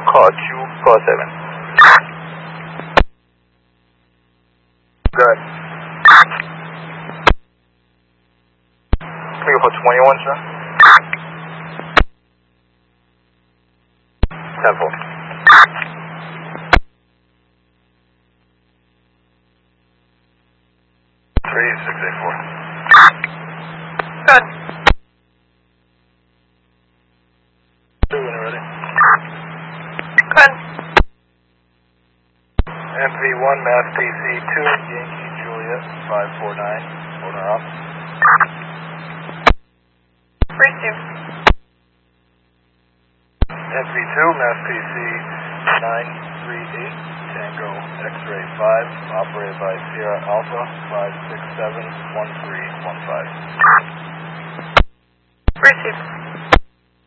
call Q, call 7. Good. Clear for 21, sir. 10-4. Three, 684. Good. Two when you're ready. Good. MV1, Mass PC 2, Yankee Juliet 549, owner up. Received. MV2, Mass PC 938, Tango X-Ray 5, operated by Sierra Alpha 5671315. Received.